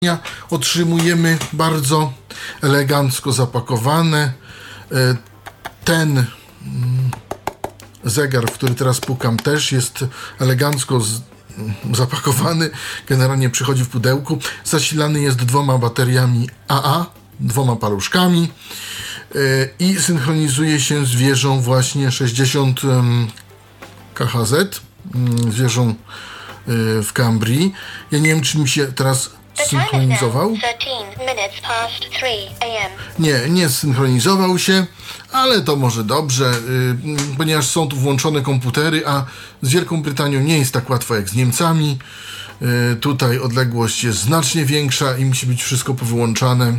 otrzymujemy bardzo elegancko zapakowane. Ten zegar, w który teraz pukam, też jest elegancko zapakowany. Generalnie przychodzi w pudełku. Zasilany jest 2 bateriami AA, 2 paluszkami i synchronizuje się z wieżą właśnie 60 KHZ, z wieżą w Cambrii. Ja nie wiem, czy mi się teraz synchronizował. Nie synchronizował się, ale to może dobrze, ponieważ są tu włączone komputery, a z Wielką Brytanią nie jest tak łatwo jak z Niemcami. Tutaj odległość jest znacznie większa i musi być wszystko powyłączane,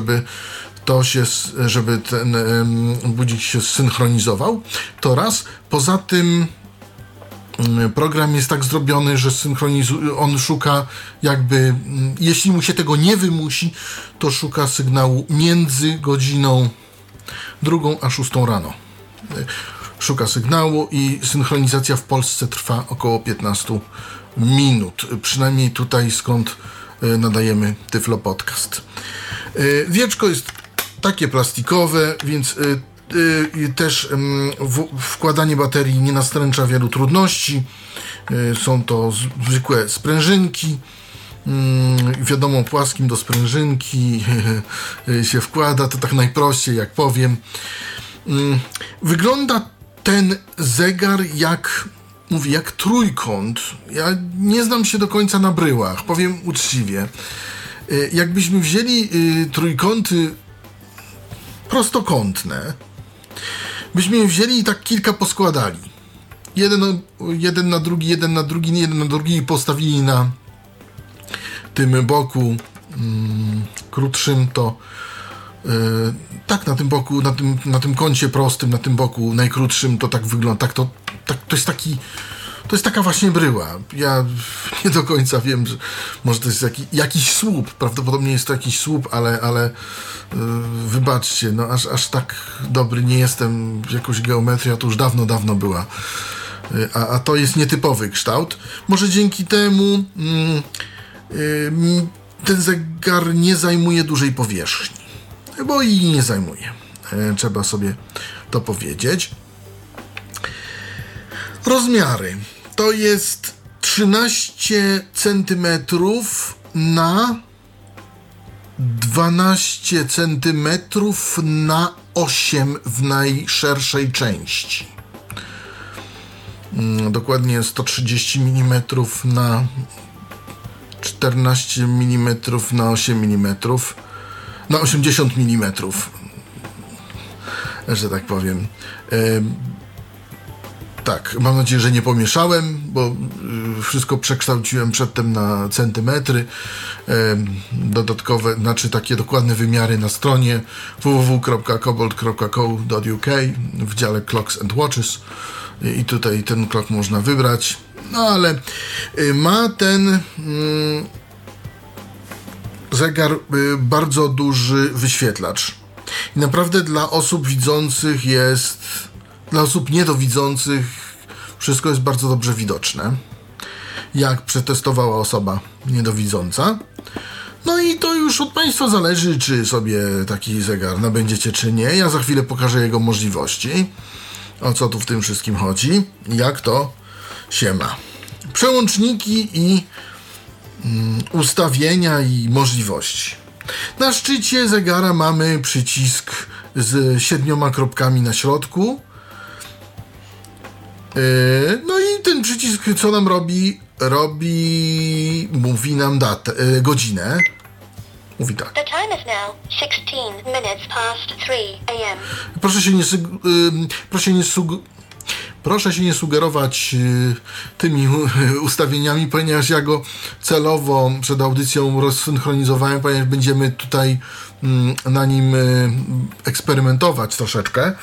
żeby ten budzik się zsynchronizował. To raz. Poza tym program jest tak zrobiony, że on szuka jakby, jeśli mu się tego nie wymusi, to szuka sygnału między godziną 2 a 6 rano. Szuka sygnału i synchronizacja w Polsce trwa około 15 minut. Przynajmniej tutaj, skąd nadajemy Tyflo Podcast. Wieczko jest takie plastikowe, więc też wkładanie baterii nie nastręcza wielu trudności. Są to zwykłe sprężynki. Wiadomo, płaskim do sprężynki się wkłada, to tak najprościej, jak powiem. Wygląda ten zegar jak trójkąt. Ja nie znam się do końca na bryłach, powiem uczciwie. Jakbyśmy wzięli trójkąty prostokątne, byśmy je wzięli i tak kilka poskładali. Jeden na drugi i postawili na tym boku krótszym, to tak na tym boku, na tym kącie prostym, na tym boku najkrótszym to tak wygląda. To jest taka właśnie bryła. Ja nie do końca wiem, że może to jest jakiś słup. Prawdopodobnie jest to jakiś słup, ale wybaczcie, no aż tak dobry nie jestem w jakąś geometrię, to już dawno była. A to jest nietypowy kształt. Może dzięki temu ten zegar nie zajmuje dużej powierzchni. Bo i nie zajmuje. Trzeba sobie to powiedzieć. Rozmiary. To jest 13 cm na 12 cm na 8 w najszerszej części. Dokładnie 130 mm na 14 mm na 8 mm na 80 mm, że tak powiem. Tak, mam nadzieję, że nie pomieszałem, bo wszystko przekształciłem przedtem na centymetry. Dodatkowe, takie dokładne wymiary na stronie www.cobalt.co.uk w dziale Clocks and Watches i tutaj ten klok można wybrać. No ale ma ten zegar bardzo duży wyświetlacz. I naprawdę dla osób widzących dla osób niedowidzących wszystko jest bardzo dobrze widoczne, jak przetestowała osoba niedowidząca. No i to już od Państwa zależy, czy sobie taki zegar nabędziecie, czy nie. Ja za chwilę pokażę jego możliwości, o co tu w tym wszystkim chodzi, jak to się ma. Przełączniki i ustawienia i możliwości. Na szczycie zegara mamy przycisk z 7 kropkami na środku. No i ten przycisk co nam robi? Mówi nam godzinę. Mówi tak. The time is now 16 minutes past 3 a.m. Proszę się nie sugerować tymi ustawieniami, ponieważ ja go celowo przed audycją rozsynchronizowałem, ponieważ będziemy tutaj na nim eksperymentować troszeczkę.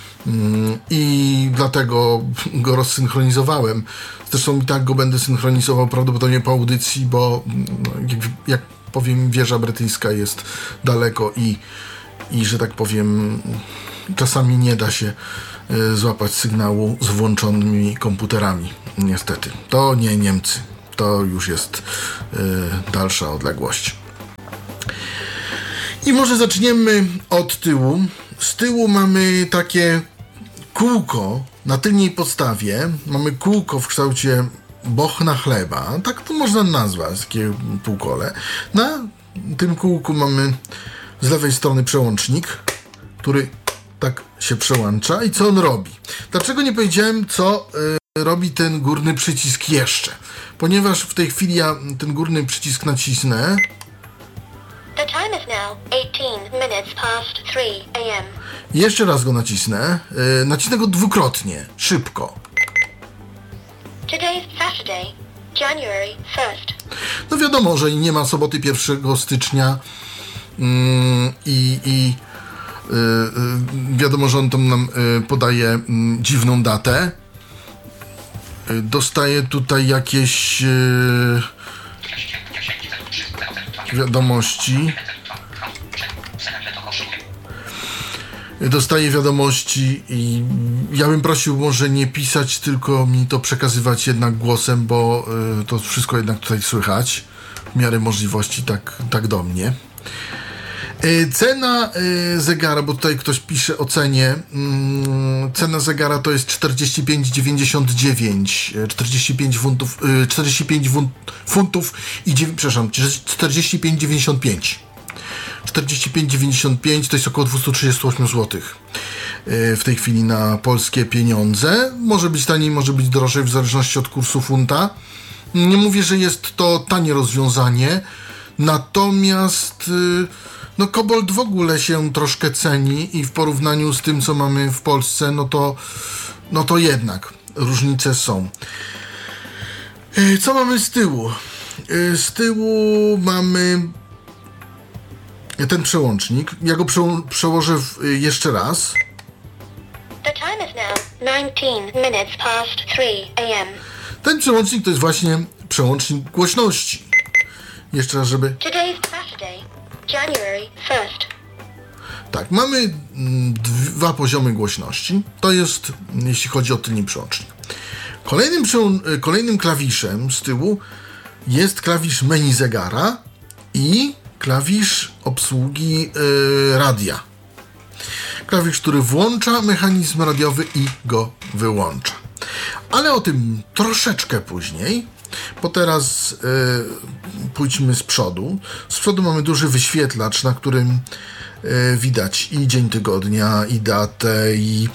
I dlatego go rozsynchronizowałem. Zresztą i tak go będę synchronizował prawdopodobnie po audycji, bo jak powiem, wieża brytyjska jest daleko i że tak powiem, czasami nie da się złapać sygnału z włączonymi komputerami. Niestety. To nie Niemcy. To już jest dalsza odległość. I może zaczniemy od tyłu. Z tyłu mamy takie kółko na tylnej podstawie. Mamy kółko w kształcie bochna chleba. Tak to można nazwać, takie półkole. Na tym kółku mamy z lewej strony przełącznik, który tak się przełącza. I co on robi? Dlaczego nie powiedziałem, co robi ten górny przycisk jeszcze? Ponieważ w tej chwili ja ten górny przycisk nacisnę. The time is now 18 minutes past 3 a.m. Jeszcze raz go nacisnę. Nacisnę go dwukrotnie, szybko. Today's Saturday, January 1st. No wiadomo, że nie ma soboty 1 stycznia wiadomo, że on tam nam podaje dziwną datę. Dostaję tutaj jakieś wiadomości. Dostaję wiadomości i ja bym prosił może nie pisać, tylko mi to przekazywać jednak głosem, bo to wszystko jednak tutaj słychać w miarę możliwości tak do mnie. Cena zegara, bo tutaj ktoś pisze o cenie. Cena zegara to jest 45,99 45 funtów i 45,95 45,95 to jest około 238 zł w tej chwili na polskie pieniądze. Może być taniej, może być drożej w zależności od kursu funta. Nie mówię, że jest to tanie rozwiązanie, natomiast no kobold w ogóle się troszkę ceni i w porównaniu z tym, co mamy w Polsce, no to jednak różnice są. Co mamy z tyłu? Z tyłu mamy ten przełącznik. Ja go przełożę jeszcze raz. The time is now 19 minutes past 3 a.m. Ten przełącznik to jest właśnie przełącznik głośności. Jeszcze raz, żeby... Today's Saturday, January 1st. Tak, mamy dwa poziomy głośności. To jest, jeśli chodzi o tylny przełącznik. Kolejnym klawiszem z tyłu jest klawisz menu zegara i klawisz obsługi radia. Klawisz, który włącza mechanizm radiowy i go wyłącza. Ale o tym troszeczkę później, bo teraz pójdźmy z przodu. Z przodu mamy duży wyświetlacz, na którym widać i dzień tygodnia, i datę, i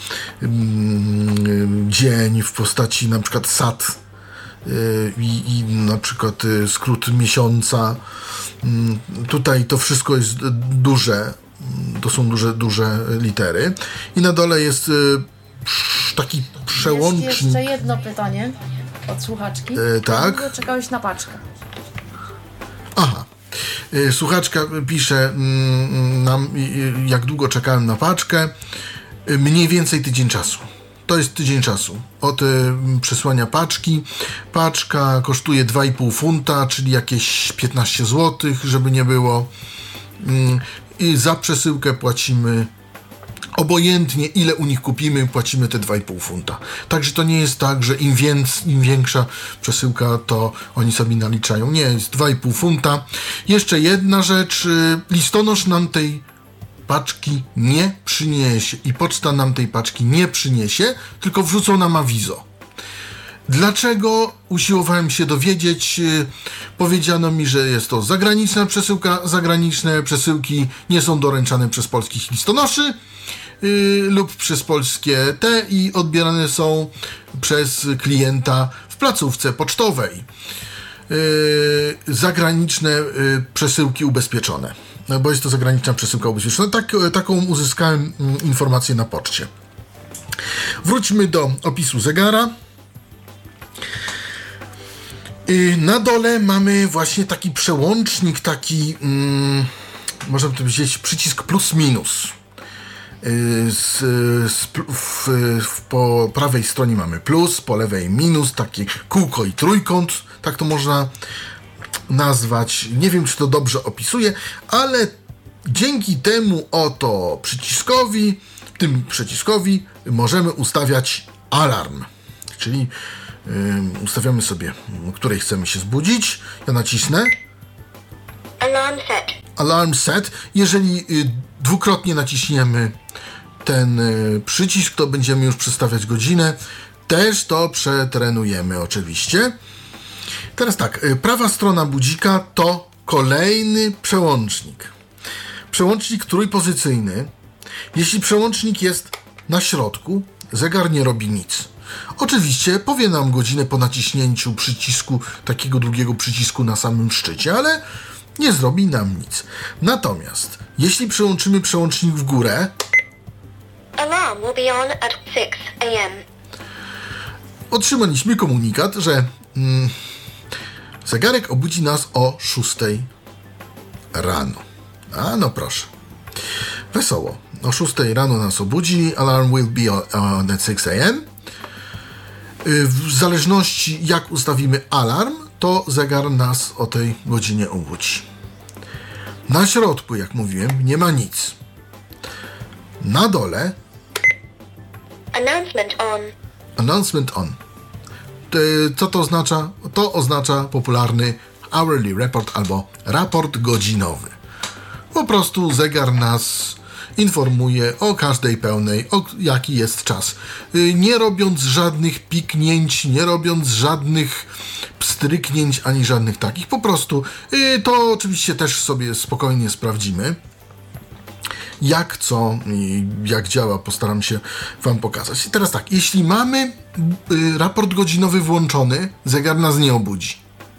dzień w postaci na przykład SAT, i na przykład skrót miesiąca. Tutaj to wszystko jest duże, to są duże litery. I na dole jest taki przełącznik. Jest jeszcze jedno pytanie od słuchaczki. Tak. Jak długo czekałeś na paczkę? Aha. Słuchaczka pisze nam, jak długo czekałem na paczkę. Mniej więcej tydzień czasu. To jest tydzień czasu od przesłania paczki. Paczka kosztuje 2,5 funta, czyli jakieś 15 zł, żeby nie było. I za przesyłkę płacimy obojętnie, ile u nich kupimy, płacimy te 2,5 funta. Także to nie jest tak, że im większa przesyłka, to oni sobie naliczają. Nie, jest 2,5 funta. Jeszcze jedna rzecz. Listonosz nam tej paczki nie przyniesie i poczta nam tej paczki nie przyniesie, tylko wrzucą nam awizo. Dlaczego? Usiłowałem się dowiedzieć. Powiedziano mi, że jest to zagraniczna przesyłka. Zagraniczne przesyłki nie są doręczane przez polskich listonoszy lub przez polskie te i odbierane są przez klienta w placówce pocztowej. Zagraniczne przesyłki ubezpieczone. Bo jest to zagraniczna przesyłka ubezpieczona. Taką uzyskałem informację na poczcie. Wróćmy do opisu zegara. Na dole mamy właśnie taki przełącznik, taki można by powiedzieć przycisk plus minus. Po prawej stronie mamy plus, po lewej minus, takie kółko i trójkąt, tak to można nazwać. Nie wiem, czy to dobrze opisuje, ale dzięki temu oto przyciskowi możemy ustawiać alarm, czyli ustawiamy sobie, której chcemy się zbudzić. Ja nacisnę. Alarm set. alarm set. Jeżeli dwukrotnie naciśniemy ten przycisk, to będziemy już przestawiać godzinę. Też to przetrenujemy oczywiście. Teraz tak, prawa strona budzika to kolejny przełącznik. Przełącznik trójpozycyjny. Jeśli przełącznik jest na środku, zegar nie robi nic. Oczywiście powie nam godzinę po naciśnięciu przycisku, takiego drugiego przycisku na samym szczycie, ale nie zrobi nam nic. Natomiast jeśli przełączymy przełącznik w górę, Alarm will be on at 6 a.m. otrzymaliśmy komunikat, że zegarek obudzi nas o 6 rano. A no proszę. Wesoło. O 6 rano nas obudzi. Alarm will be on at 6 a.m. W zależności jak ustawimy alarm, to zegar nas o tej godzinie obudzi. Na środku, jak mówiłem, nie ma nic. Na dole Announcement on. announcement on. Co to oznacza? To oznacza popularny hourly report albo raport godzinowy. Po prostu zegar nas informuje o każdej pełnej, o jaki jest czas. Nie robiąc żadnych piknięć, nie robiąc żadnych pstryknięć, ani żadnych takich. Po prostu to oczywiście też sobie spokojnie sprawdzimy. Jak co i jak działa, postaram się wam pokazać. I teraz tak, jeśli mamy raport godzinowy włączony, zegar nas nie obudzi.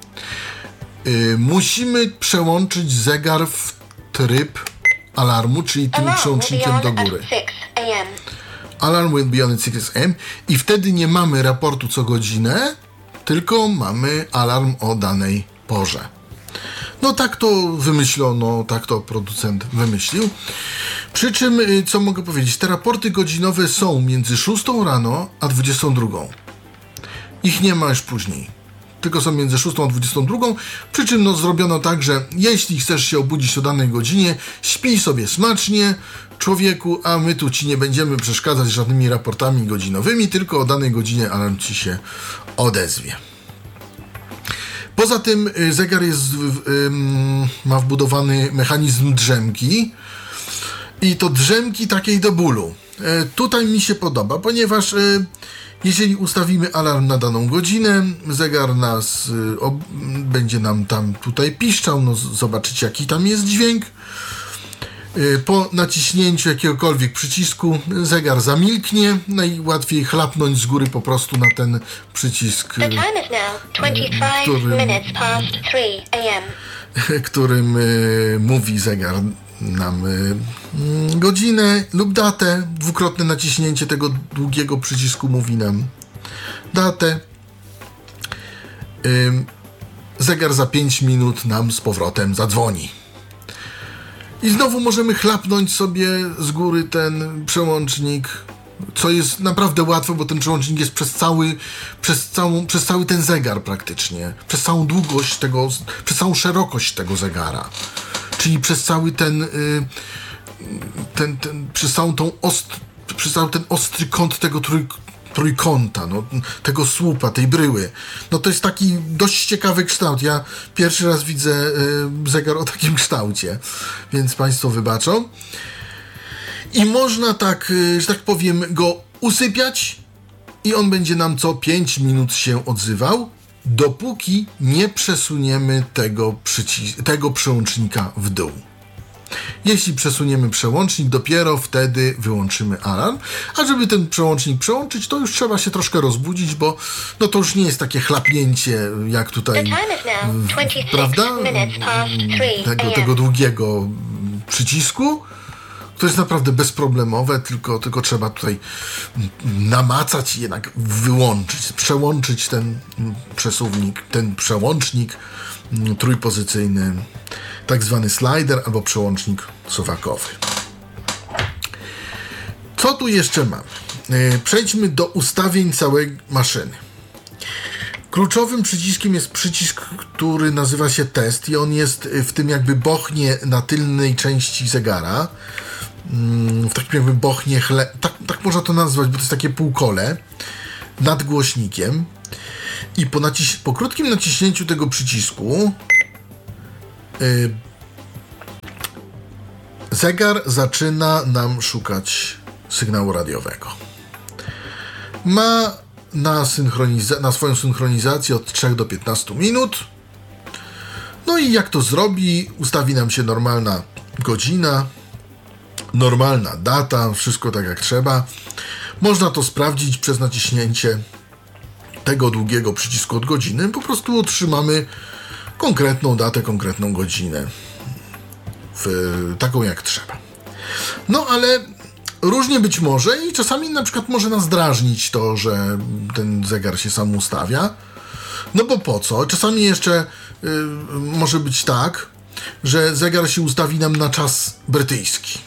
Musimy przełączyć zegar w tryb alarmu, czyli tym Alarm will be przełącznikiem on do at góry. 6 a.m. Alarm will be on at 6 am i wtedy nie mamy raportu co godzinę, tylko mamy alarm o danej porze. No tak to wymyślono, tak to producent wymyślił. Przy czym, co mogę powiedzieć, te raporty godzinowe są między 6 rano a 22. Ich nie ma już później. Tylko są między 6 a 22. Przy czym no, zrobiono tak, że jeśli chcesz się obudzić o danej godzinie, śpij sobie smacznie, człowieku, a my tu ci nie będziemy przeszkadzać żadnymi raportami godzinowymi, tylko o danej godzinie alarm ci się odezwie. Poza tym zegar ma wbudowany mechanizm drzemki i to drzemki takiej do bólu. Tutaj mi się podoba, ponieważ jeżeli ustawimy alarm na daną godzinę, zegar nas będzie nam tam tutaj piszczał, no zobaczycie jaki tam jest dźwięk. Po naciśnięciu jakiegokolwiek przycisku zegar zamilknie, najłatwiej chlapnąć z góry po prostu na ten przycisk, The time is now 25 minutes past 3 a.m. którym mówi zegar nam godzinę lub datę. Dwukrotne naciśnięcie tego długiego przycisku mówi nam datę. Zegar za 5 minut nam z powrotem zadzwoni. I znowu możemy chlapnąć sobie z góry ten przełącznik, co jest naprawdę łatwe, bo ten przełącznik jest przez cały ten zegar praktycznie, przez całą długość tego, przez całą szerokość tego zegara. Czyli przez cały przez cały ten ostry kąt tego trójkąta, no, tego słupa, tej bryły. No to jest taki dość ciekawy kształt. Ja pierwszy raz widzę zegar o takim kształcie, więc Państwo wybaczą. I można tak, że tak powiem, go usypiać i on będzie nam co 5 minut się odzywał, dopóki nie przesuniemy tego przełącznika w dół. Jeśli przesuniemy przełącznik, dopiero wtedy wyłączymy alarm. A żeby ten przełącznik przełączyć, to już trzeba się troszkę rozbudzić, bo no to już nie jest takie chlapnięcie jak tutaj, prawda? Tego długiego przycisku. To jest naprawdę bezproblemowe, tylko trzeba tutaj namacać i jednak wyłączyć, przełączyć ten przesuwnik, ten przełącznik trójpozycyjny, tak zwany slider albo przełącznik suwakowy. Co tu jeszcze mamy? Przejdźmy do ustawień całej maszyny. Kluczowym przyciskiem jest przycisk, który nazywa się test i on jest w tym jakby bochnie na tylnej części zegara. W takim jakby bochnie, tak można to nazwać, bo to jest takie półkole nad głośnikiem. I po krótkim naciśnięciu tego przycisku zegar zaczyna nam szukać sygnału radiowego. Ma na swoją synchronizację od 3 do 15 minut. No i jak to zrobi, ustawi nam się normalna godzina, normalna data, wszystko tak jak trzeba. Można to sprawdzić przez naciśnięcie tego długiego przycisku od godziny. Po prostu otrzymamy konkretną datę, konkretną godzinę. Taką jak trzeba. No ale różnie być może i czasami na przykład może nas drażnić to, że ten zegar się sam ustawia. No bo po co? Czasami jeszcze może być tak, że zegar się ustawi nam na czas brytyjski.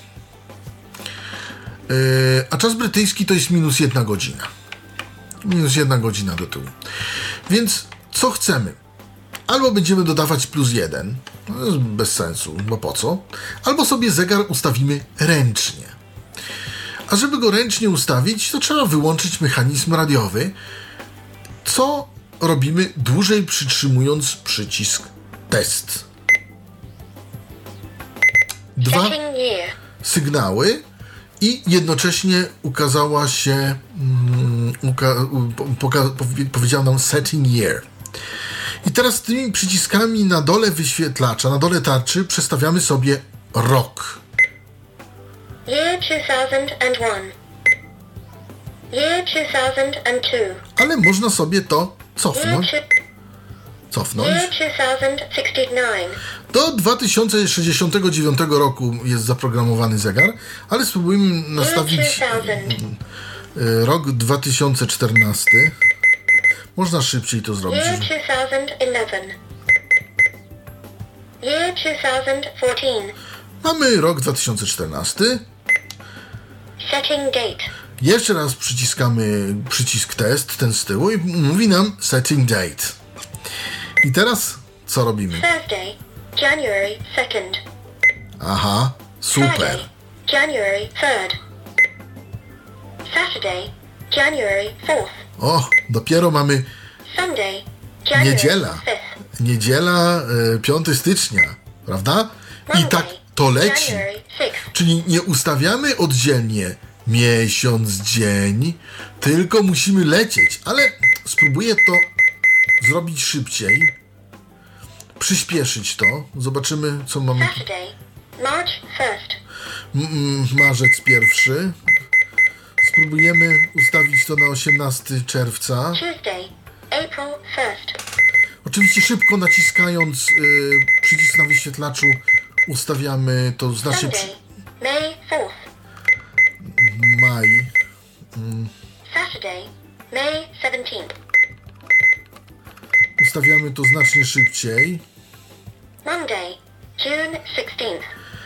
A czas brytyjski to jest minus 1 godzina. Minus 1 godzina do tyłu. Więc co chcemy? Albo będziemy dodawać plus 1, no jest bez sensu, bo po co? Albo sobie zegar ustawimy ręcznie. A żeby go ręcznie ustawić, to trzeba wyłączyć mechanizm radiowy, co robimy dłużej przytrzymując przycisk test. 2 sygnały i jednocześnie ukazała się powiedział nam setting year. I teraz tymi przyciskami na dole wyświetlacza, na dole tarczy przestawiamy sobie rok. Year 2001. Year 2002. Ale można sobie to cofnąć. Year 2069. Do 2069 roku jest zaprogramowany zegar, ale spróbujmy nastawić rok 2014. Można szybciej to zrobić. Year 2011. Year 2014. Mamy rok 2014. Setting date. Jeszcze raz przyciskamy przycisk test, ten z tyłu i mówi nam setting date. I teraz co robimy? Thursday, January 2nd. Aha, super. Friday, January 3rd. Saturday, January 4th. O, dopiero mamy Sunday, January niedziela. 5th. Niedziela 5 stycznia, prawda? I tak to leci. January 6th. Czyli nie ustawiamy oddzielnie miesiąc, dzień, tylko musimy lecieć. Ale spróbuję to zrobić szybciej. Przyspieszyć to. Zobaczymy, co mamy. Saturday, March 1st. Marzec 1. Spróbujemy ustawić to na 18 czerwca. Tuesday, April 1st. Oczywiście szybko naciskając przycisk na wyświetlaczu ustawiamy to znacznie Sunday, May 4th. maj. Saturday, May 17th. Ustawiamy to znacznie szybciej. Monday, June 16th.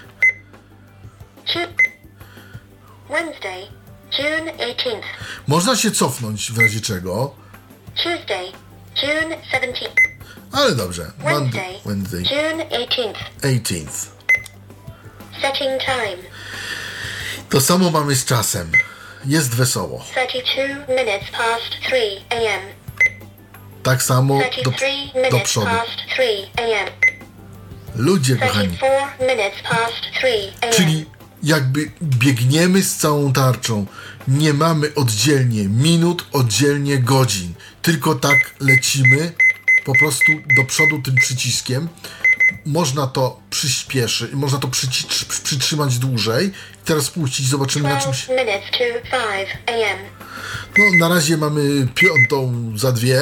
Wednesday, June 18th. Można się cofnąć w razie czego, Tuesday, June 17th. ale dobrze. Wednesday, June 18th. 18th. Setting time, To samo mamy z czasem. Jest wesoło. 32 minutes past 3 a.m. Tak samo 33 do minutes przodu. past 3 a.m. Ludzie kochani. 34 minutes past 3 a.m. Czyli jakby biegniemy z całą tarczą. Nie mamy oddzielnie minut, oddzielnie godzin. Tylko tak lecimy po prostu do przodu tym przyciskiem. Można to przyspieszyć, można to przytrzymać dłużej. Teraz puścić, zobaczymy na czym się... 12 minutes to 5 a.m. No, na razie mamy 5 za 2.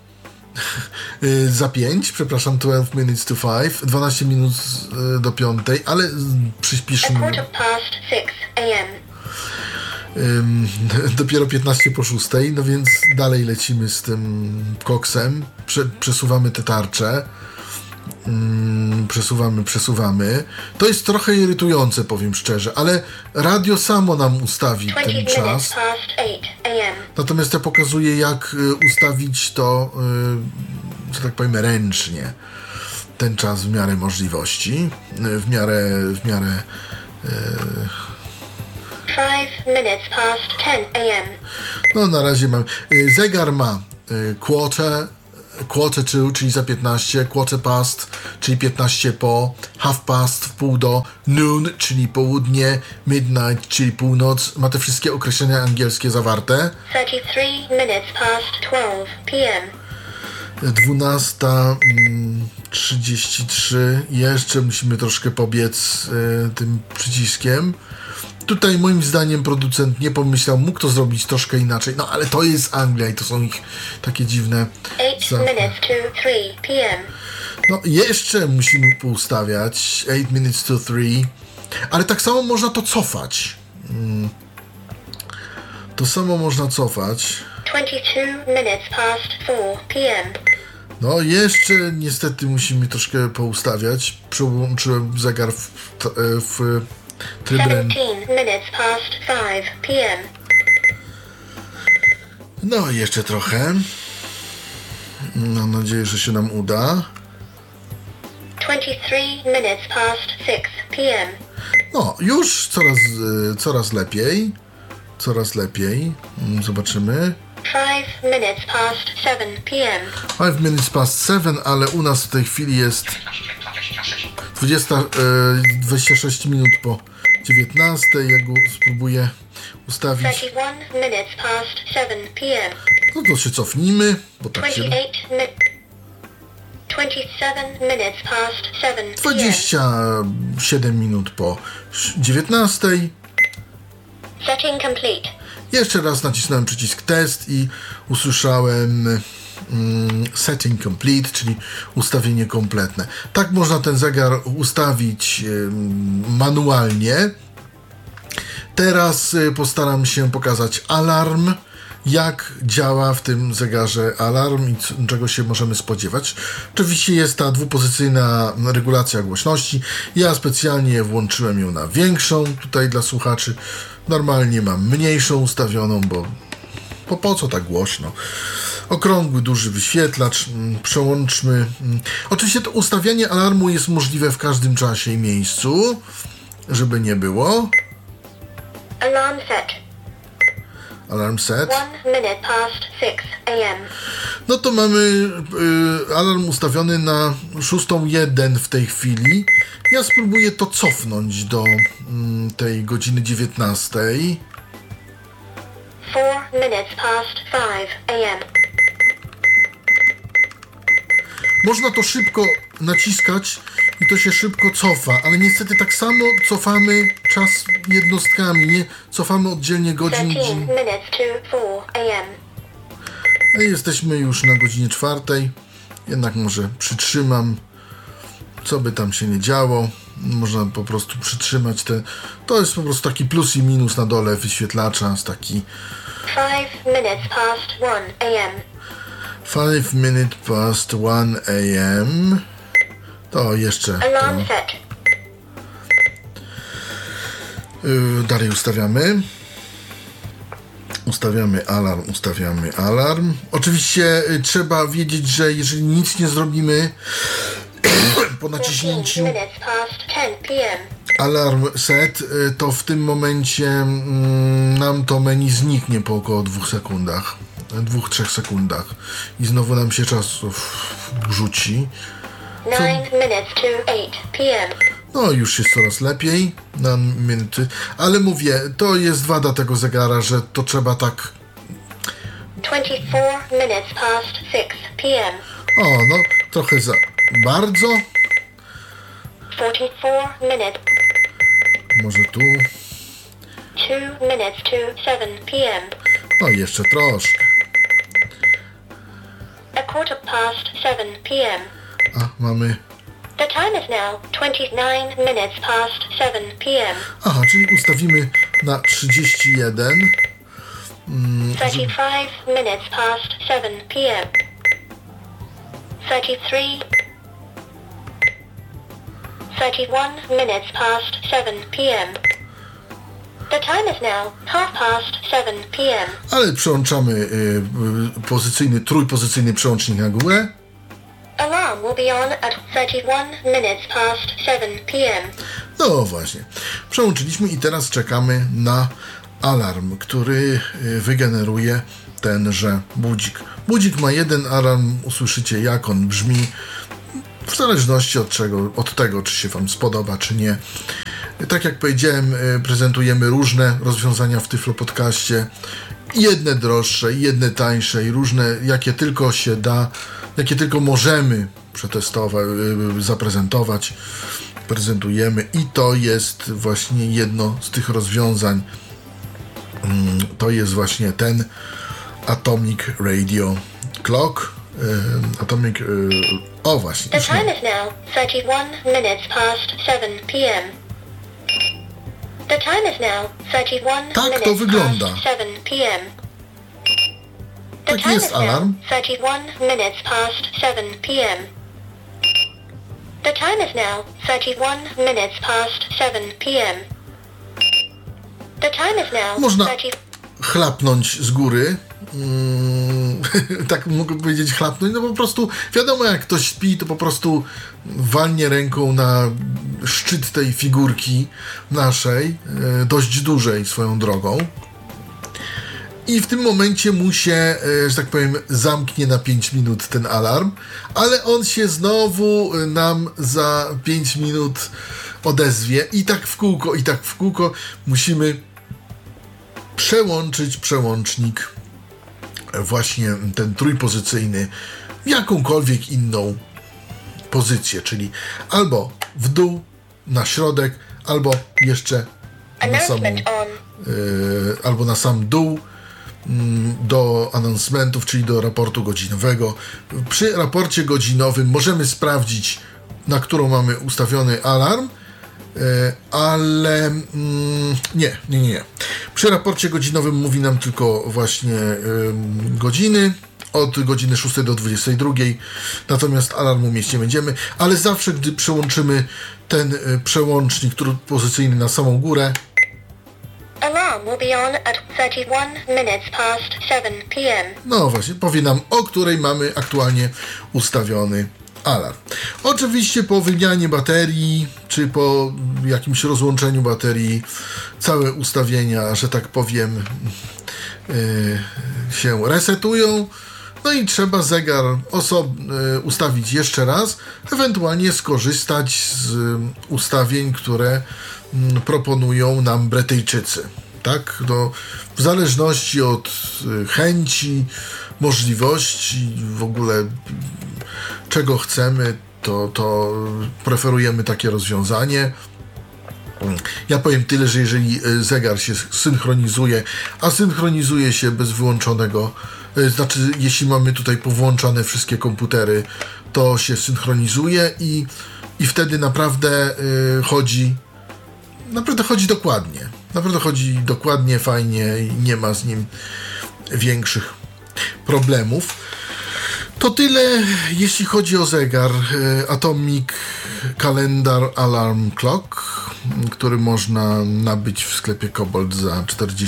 Za 5, przepraszam, 12 minutes to 5. 12 minut do 5, ale A przyspieszymy. quarter past 6 a.m. Dopiero 15 po 6, no więc dalej lecimy z tym koksem. Przesuwamy te tarcze. Przesuwamy. To jest trochę irytujące, powiem szczerze, ale radio samo nam ustawi 20 ten minutes czas. past 8 a.m. Natomiast ja pokazuję, jak ustawić to, że tak powiem, ręcznie. Ten czas w miarę możliwości. W miarę 5 minutes past 10 a.m. no na razie mam. Zegar ma quarter quarter to, czyli za 15, quarter past, czyli 15 po, half past, w pół do, noon, czyli południe, midnight, czyli północ. Ma te wszystkie określenia angielskie zawarte. 33 minutes past 12 p.m. 12:33. Jeszcze musimy troszkę pobiec tym przyciskiem. Tutaj moim zdaniem producent nie pomyślał, mógł to zrobić troszkę inaczej. No ale to jest Anglia i to są ich takie dziwne... 8 minutes to 3 p.m. No jeszcze musimy poustawiać 8 minutes to 3. Ale tak samo można to cofać. To samo można cofać. 22 minutes past 4 p.m. No jeszcze niestety musimy troszkę poustawiać. Przełączyłem zegar w tryb 17 minutes past 5 p.m. No jeszcze trochę. Mam nadzieję, że się nam uda. 23 minutes past 6 p.m. No, już coraz lepiej. Coraz lepiej. Zobaczymy. 5 minutes past 7 p.m. 5 minutes past 7, ale u nas w tej chwili jest 26 minut po 19. Ja go spróbuję ustawić. 31 minutes past 7 p.m. No to się cofnijmy, bo tak się... 27 minutes past 7 p.m. 27 minut po 19. Setting complete. Jeszcze raz nacisnąłem przycisk test i usłyszałem setting complete, czyli ustawienie kompletne. Tak można ten zegar ustawić manualnie. Teraz postaram się pokazać alarm, jak działa w tym zegarze alarm i czego się możemy spodziewać. Oczywiście jest ta dwupozycyjna regulacja głośności. Ja specjalnie włączyłem ją na większą tutaj dla słuchaczy. Normalnie mam mniejszą ustawioną, bo po co tak głośno? Okrągły, duży wyświetlacz. Przełączmy. Oczywiście to ustawianie alarmu jest możliwe w każdym czasie i miejscu, żeby nie było. Alarm set. Alarm set. 1 minute past 6 a.m. No to mamy alarm ustawiony na 6:01 w tej chwili. Ja spróbuję to cofnąć do tej godziny 19. 4 minutes past 5 a.m. Można to szybko naciskać i to się szybko cofa, ale niestety tak samo cofamy czas jednostkami, nie cofamy oddzielnie godzin. 13 minutes to 4 a.m. No i jesteśmy już na godzinie 4. Jednak może przytrzymam, co by tam się nie działo. Można po prostu przytrzymać te... To jest po prostu taki plus i minus na dole wyświetlacza. Jest taki 5 minutes past 1 a.m. 5 minutes past 1 a.m. To jeszcze Alarm to, set. dalej ustawiamy. Ustawiamy alarm. Oczywiście trzeba wiedzieć, że jeżeli nic nie zrobimy po 14 naciśnięciu minutes past 10 p.m. alarm set, to w tym momencie nam to menu zniknie po około 2 sekundach. 2-3 sekundach. I znowu nam się czas rzuci. 9 minutes to 8 p.m. No już jest coraz lepiej na minuty. Ale mówię, to jest wada tego zegara, że to trzeba tak... 24 minutes past 6 p.m. O, no trochę za bardzo. 44 minutes. Może tu. 2 minutes to 7 p.m. No jeszcze troszkę. A quarter past 7 p.m. A, mamy... The time is now 29 minutes past 7 p.m. Aha, czyli ustawimy na 31. 35 minutes past 7 p.m. 33 31 minutes past 7 p.m. The time is now half past 7 p.m. Ale przełączamy trójpozycyjny przełącznik na górę. Alarm will be on at 31 minutes past 7 p.m. No właśnie. Przełączyliśmy i teraz czekamy na alarm, który wygeneruje tenże budzik. Budzik ma jeden alarm, usłyszycie jak on brzmi, w zależności od tego, czy się Wam spodoba, czy nie. Tak jak powiedziałem, prezentujemy różne rozwiązania w Tyflo Podcaście. Jedne droższe, jedne tańsze i różne, jakie tylko się da, jakie tylko możemy przetestować, zaprezentować. Prezentujemy i to jest właśnie jedno z tych rozwiązań. To jest właśnie ten Atomic Radio Clock. O właśnie. The time is now 31 minutes past 7 p.m. The time is now 31 Tak to minutes wygląda. past 7 p.m. The Taki time jest is now alarm. 31 minutes past 7 p.m. The time is now 31 minutes past 7 p.m. The time is now Można 30... chlapnąć z góry. Tak mogę powiedzieć, chlapnąć. No po prostu wiadomo, jak ktoś śpi, to po prostu walnie ręką na szczyt tej figurki naszej, dość dużej swoją drogą. I w tym momencie mu się, że tak powiem, zamknie na 5 minut ten alarm, ale on się znowu nam za 5 minut odezwie i tak w kółko musimy przełączyć przełącznik właśnie ten trójpozycyjny w jakąkolwiek inną pozycję, czyli albo w dół, na środek, albo jeszcze na Announcement on. albo na sam dół do announcementów, czyli do raportu godzinowego. Przy raporcie godzinowym możemy sprawdzić, na którą mamy ustawiony alarm, ale nie. Przy raporcie godzinowym mówi nam tylko właśnie godziny, od godziny 6 do 22, natomiast alarmu mieć nie będziemy, ale zawsze, gdy przełączymy ten przełącznik trójpozycyjny na samą górę, Alarm will be on at 31 minutes past 7 p.m. no właśnie, powie nam, o której mamy aktualnie ustawiony alarm. Oczywiście po wymianie baterii, czy po jakimś rozłączeniu baterii, całe ustawienia, że tak powiem, się resetują. No i trzeba zegar ustawić jeszcze raz, ewentualnie skorzystać z ustawień, które proponują nam Brytyjczycy. Tak? No, w zależności od chęci, możliwości, w ogóle czego chcemy, to preferujemy takie rozwiązanie. Ja powiem tyle, że jeżeli zegar się synchronizuje, a synchronizuje się bez wyłączonego, znaczy jeśli mamy tutaj powłączane wszystkie komputery, to się synchronizuje i wtedy naprawdę chodzi dokładnie. Naprawdę chodzi dokładnie, fajnie i nie ma z nim większych problemów. To tyle, jeśli chodzi o zegar Atomic Calendar Alarm Clock, który można nabyć w sklepie Kobold za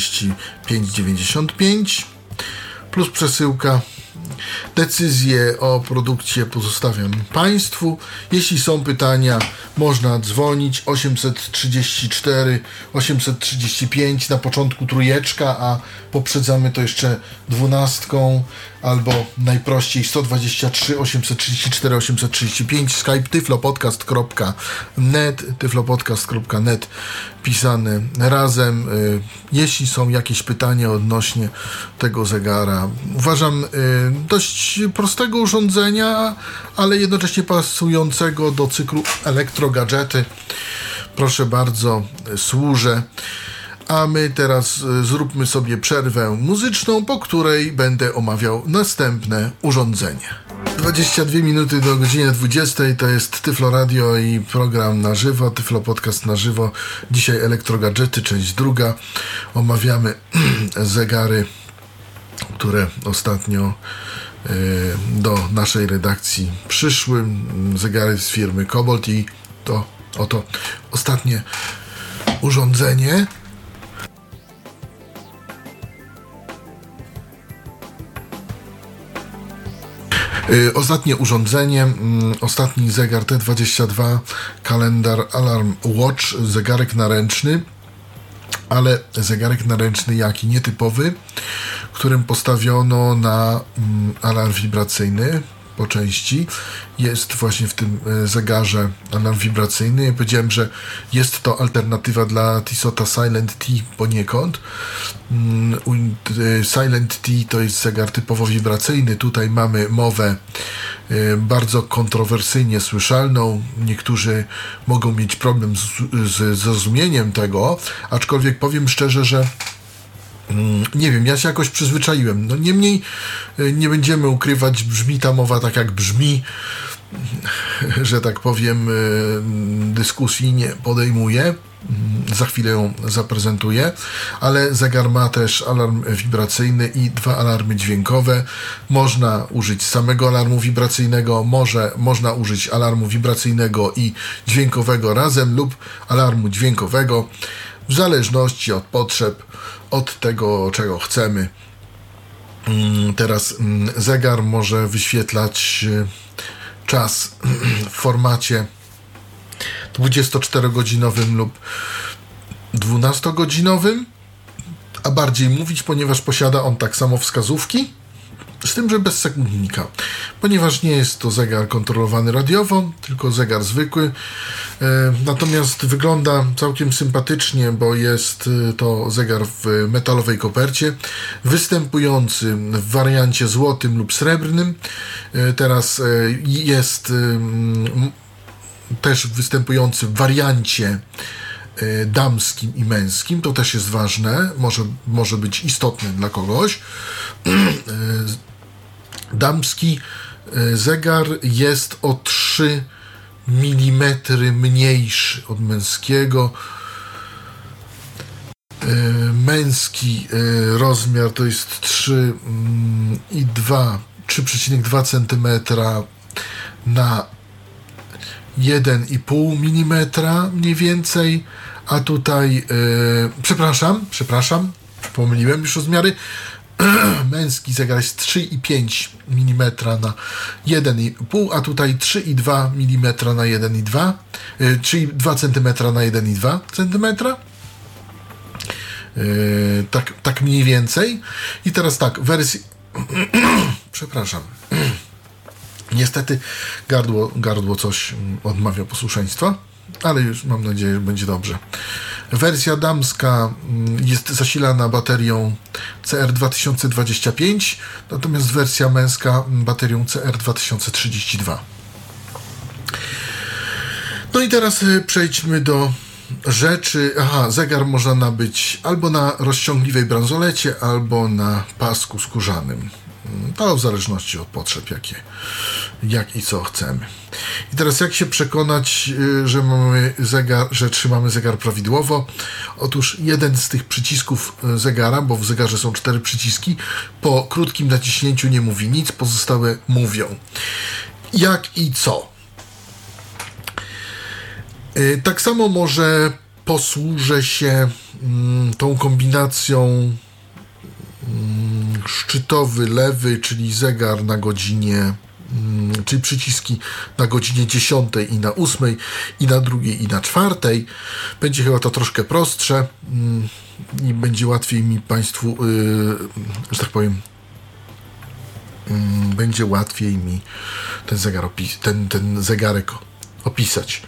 45,95 plus przesyłka. Decyzję o produkcie pozostawiam Państwu. Jeśli są pytania, można dzwonić 834 835, na początku trójeczka, a poprzedzamy to jeszcze 12, albo najprościej 123 834 835, Skype tyflopodcast.net pisane razem. Jeśli są jakieś pytania odnośnie tego zegara, uważam dość prostego urządzenia, ale jednocześnie pasującego do cyklu elektrogadżety. Proszę bardzo, służę. A my teraz zróbmy sobie przerwę muzyczną, po której będę omawiał następne urządzenie. 22 minuty do godziny 20, to jest Tyflo Radio i program na żywo, Tyflo Podcast na żywo. Dzisiaj elektrogadżety, część druga. Omawiamy zegary, które ostatnio do naszej redakcji przyszły. Zegary z firmy Kobold i to oto ostatnie urządzenie. Ostatnie urządzenie, ostatni zegar T22 Calendar Alarm Watch, zegarek naręczny. ale zegarek naręczny jaki? Nietypowy, którym postawiono na alarm wibracyjny po części. Jest właśnie w tym zegarze alarm wibracyjny. Ja powiedziałem, że jest to alternatywa dla Tissota Silent T poniekąd. Silent T to jest zegar typowo wibracyjny. Tutaj mamy mowę bardzo kontrowersyjnie słyszalną. Niektórzy mogą mieć problem z zrozumieniem tego, aczkolwiek powiem szczerze, że nie wiem, ja się jakoś przyzwyczaiłem. No niemniej nie będziemy ukrywać, brzmi ta mowa tak jak brzmi, że tak powiem, dyskusji nie podejmuję. Za chwilę ją zaprezentuję, ale zegar ma też alarm wibracyjny i 2 alarmy dźwiękowe. Można użyć samego alarmu wibracyjnego, można użyć alarmu wibracyjnego i dźwiękowego razem lub alarmu dźwiękowego w zależności od potrzeb, od tego, czego chcemy. Teraz zegar może wyświetlać czas w formacie 24-godzinowym lub 12-godzinowym, a bardziej mówić, ponieważ posiada on tak samo wskazówki, z tym, że bez sekundnika, ponieważ nie jest to zegar kontrolowany radiowo, tylko zegar zwykły. Natomiast wygląda całkiem sympatycznie, bo jest to zegar w metalowej kopercie, występujący w wariancie złotym lub srebrnym. Teraz jest też występujący w wariancie damskim i męskim. To też jest ważne, może być istotne dla kogoś. Damski zegar jest o 3 mm mniejszy od męskiego. Męski rozmiar to jest 3,2 cm na 1,5 mm mniej więcej, a tutaj przepraszam, pomyliłem już rozmiary. Męski zegar jest 3,5 mm na 1,5, a tutaj 3,2 mm na 1,2, czyli 2 cm na 1,2 cm. Tak mniej więcej. I teraz tak, przepraszam. Niestety gardło coś odmawia posłuszeństwa, ale już mam nadzieję, że będzie dobrze. Wersja damska jest zasilana baterią CR2025, natomiast wersja męska baterią CR2032. No i teraz przejdźmy do rzeczy. Zegar można nabyć albo na rozciągliwej bransolecie, albo na pasku skórzanym. To w zależności od potrzeb, jak i co chcemy. I teraz jak się przekonać, że trzymamy zegar prawidłowo? Otóż jeden z tych przycisków zegara, bo w zegarze są 4 przyciski, po krótkim naciśnięciu nie mówi nic, pozostałe mówią. Jak i co? Tak samo może posłużę się tą kombinacją szczytowy, lewy, czyli zegar na godzinie, czyli przyciski na godzinie 10 i na 8 i na 2 i na 4. Będzie chyba to troszkę prostsze i będzie łatwiej mi Państwu, że tak powiem, będzie łatwiej mi ten zegarek opisać.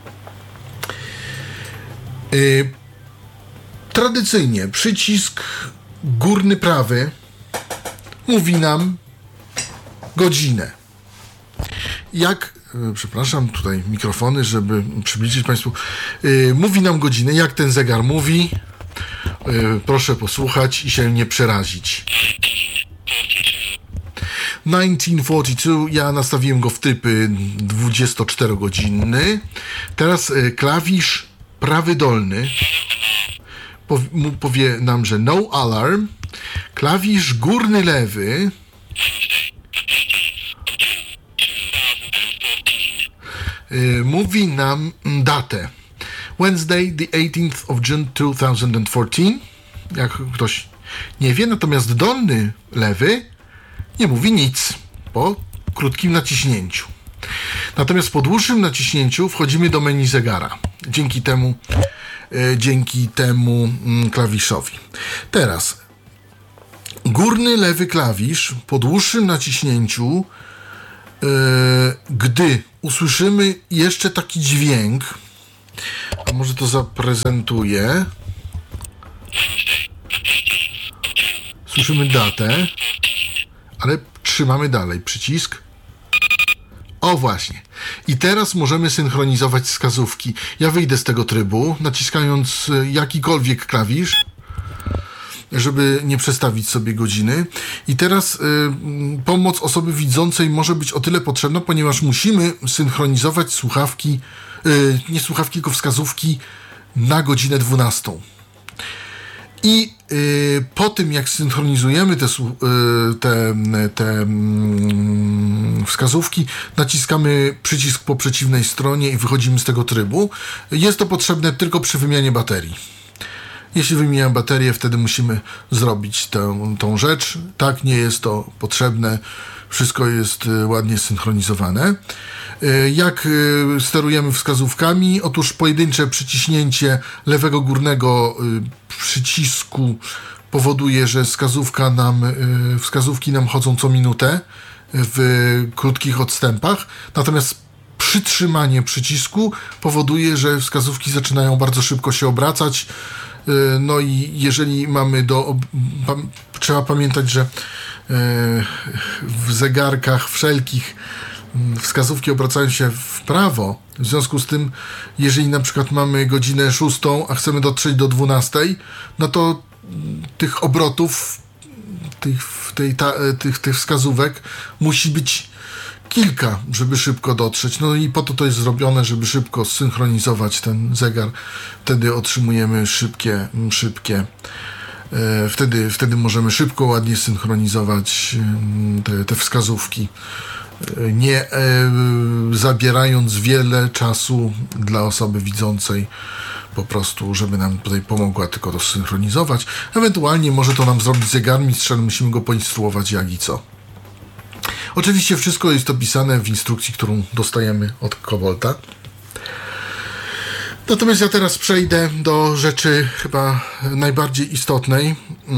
Tradycyjnie przycisk górny prawy mówi nam godzinę. Przepraszam, tutaj mikrofony, żeby przybliżyć Państwu. Mówi nam godzinę. Jak ten zegar mówi? Proszę posłuchać i się nie przerazić. 1942, ja nastawiłem go w tryby 24-godzinny. Teraz klawisz prawy dolny powie nam, że no alarm. Klawisz górny lewy mówi nam datę. Wednesday, the 18th of June 2014. Jak ktoś nie wie, natomiast dolny lewy nie mówi nic po krótkim naciśnięciu. Natomiast po dłuższym naciśnięciu wchodzimy do menu zegara. Dzięki temu dzięki temu klawiszowi. Teraz górny lewy klawisz po dłuższym naciśnięciu, gdy usłyszymy jeszcze taki dźwięk, a może to zaprezentuję. Słyszymy datę, ale trzymamy dalej przycisk. O właśnie. I teraz możemy synchronizować wskazówki. Ja wyjdę z tego trybu, naciskając jakikolwiek klawisz, żeby nie przestawić sobie godziny. I teraz pomoc osoby widzącej może być o tyle potrzebna, ponieważ musimy synchronizować słuchawki, nie słuchawki, tylko wskazówki na godzinę 12. I po tym, jak synchronizujemy te wskazówki, naciskamy przycisk po przeciwnej stronie i wychodzimy z tego trybu. Jest to potrzebne tylko przy wymianie baterii. Jeśli wymieniamy baterię, wtedy musimy zrobić tą rzecz. Tak, nie jest to potrzebne. Wszystko jest ładnie synchronizowane. Jak sterujemy wskazówkami? Otóż pojedyncze przyciśnięcie lewego górnego przycisku powoduje, że wskazówki nam chodzą co minutę w krótkich odstępach. Natomiast przytrzymanie przycisku powoduje, że wskazówki zaczynają bardzo szybko się obracać. No i jeżeli mamy trzeba pamiętać, że w zegarkach wszelkich wskazówki obracają się w prawo. W związku z tym, jeżeli na przykład mamy godzinę 6, a chcemy dotrzeć do 12, no to tych obrotów, tych wskazówek musi być kilka, żeby szybko dotrzeć. No i po to jest zrobione, żeby szybko zsynchronizować ten zegar. Wtedy otrzymujemy wtedy możemy szybko, ładnie synchronizować te wskazówki, nie zabierając wiele czasu dla osoby widzącej, po prostu, żeby nam tutaj pomogła tylko to zsynchronizować. Ewentualnie może to nam zrobić zegarmistrz, ale musimy go poinstruować jak i co. Oczywiście wszystko jest opisane w instrukcji, którą dostajemy od Cobolta. Natomiast ja teraz przejdę do rzeczy chyba najbardziej istotnej,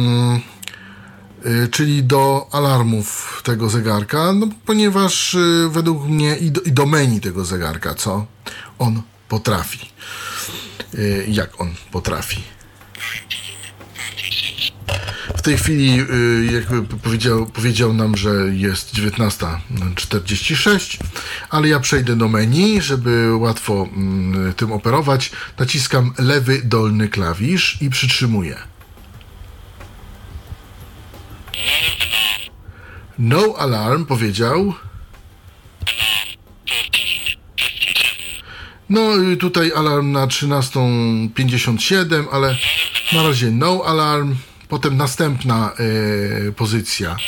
czyli do alarmów tego zegarka, no, ponieważ według mnie i do menu tego zegarka, co on potrafi. Jak on potrafi. W tej chwili, jakby powiedział nam, że jest 19:46, ale ja przejdę do menu, żeby łatwo tym operować. Naciskam lewy dolny klawisz i przytrzymuję. No alarm powiedział. No tutaj alarm na 13:57, ale na razie no alarm. Potem następna pozycja.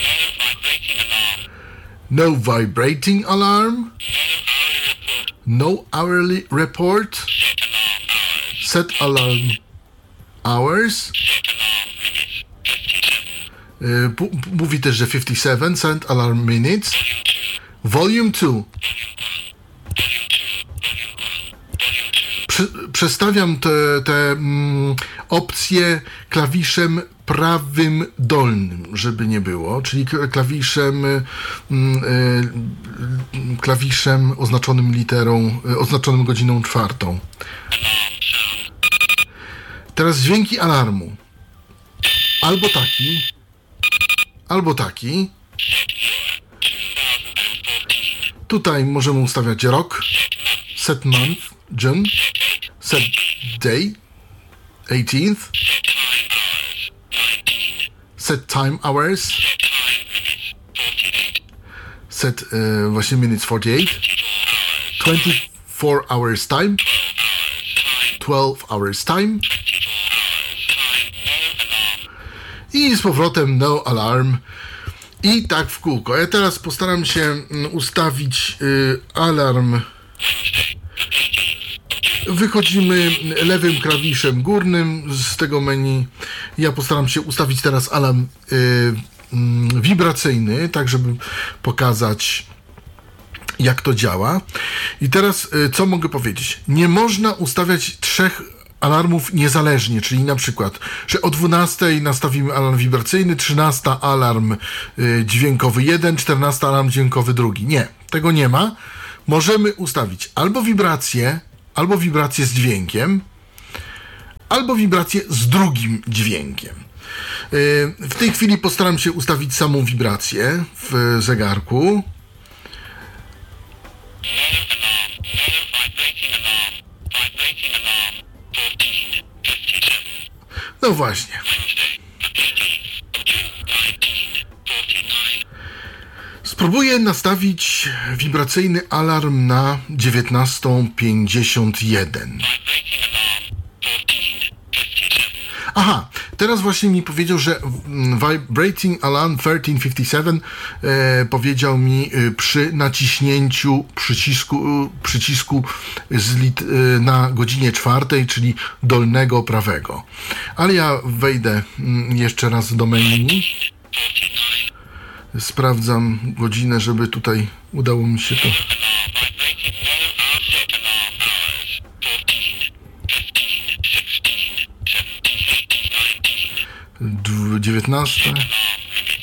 No vibrating alarm. No hourly report. Set alarm hours. Mówi też, że 57. Set alarm minutes. Volume 2. Przestawiam te opcje klawiszem prawym dolnym, żeby nie było, czyli klawiszem oznaczonym literą, oznaczonym godziną 4. Teraz dźwięki alarmu. Albo taki. Tutaj możemy ustawiać rok, set month, June, set day, 18th, set time hours, set właśnie minutes 48, 24 hours time, 12 hours time i z powrotem no alarm i tak w kółko. Ja teraz postaram się ustawić alarm. Wychodzimy lewym klawiszem górnym z tego menu. Ja postaram się ustawić teraz alarm wibracyjny, tak żeby pokazać, jak to działa. I teraz co mogę powiedzieć? Nie można ustawiać 3 alarmów niezależnie, czyli na przykład, że o 12 nastawimy alarm wibracyjny, 13 alarm dźwiękowy 1, 14 alarm dźwiękowy 2. Nie, tego nie ma. Możemy ustawić albo wibrację z dźwiękiem, albo wibrację z drugim dźwiękiem. W tej chwili postaram się ustawić samą wibrację w zegarku. No właśnie. Spróbuję nastawić wibracyjny alarm na 19:51. Aha, teraz właśnie mi powiedział, że Vibrating Alarm 1357 powiedział mi przy naciśnięciu przycisku na godzinie 4, czyli dolnego prawego. Ale ja wejdę jeszcze raz do menu. Sprawdzam godzinę, żeby tutaj udało mi się to... 19.